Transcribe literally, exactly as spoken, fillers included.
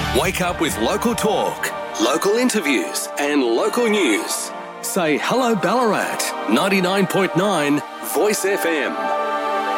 Wake up with local talk, local interviews and local news. Say hello Ballarat, ninety-nine point nine Voice F M.